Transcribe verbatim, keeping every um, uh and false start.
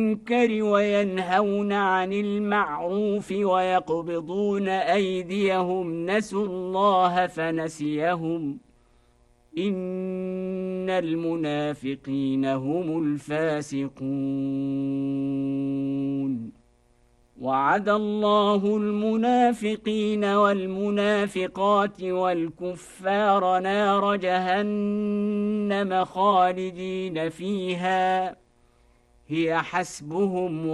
المنكر وينهون عن المعروف ويقبضون أيديهم نسوا الله فنسيهم إن المنافقين هم الفاسقون وعد الله المنافقين والمنافقات والكفار نار جهنم خالدين فيها هي حسبهم